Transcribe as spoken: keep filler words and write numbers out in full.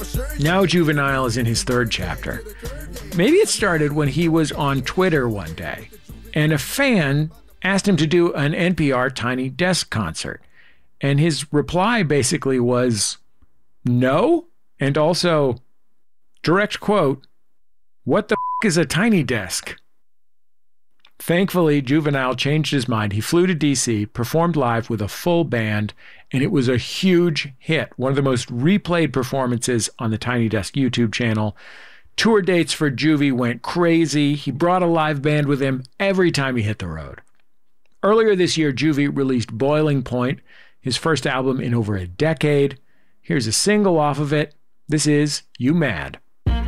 Now Juvenile is in his third chapter. Maybe it started when he was on Twitter one day, and a fan asked him to do an N P R Tiny Desk concert. And his reply basically was, no, and also, direct quote, what the f*** is a tiny desk? Thankfully, Juvenile changed his mind. He flew to D C, performed live with a full band, and it was a huge hit. One of the most replayed performances on the Tiny Desk YouTube channel. Tour dates for Juvie went crazy. He brought a live band with him every time he hit the road. Earlier this year, Juvie released Boiling Point, his first album in over a decade. Here's a single off of it. This is You Mad.